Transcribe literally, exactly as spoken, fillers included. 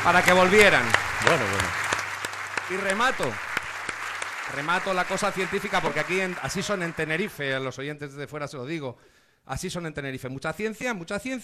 para que volvieran. Bueno, bueno. Y remato. Remato la cosa científica, porque aquí en, así son en Tenerife, a los oyentes de fuera se lo digo. Así son en Tenerife. Mucha ciencia, mucha ciencia.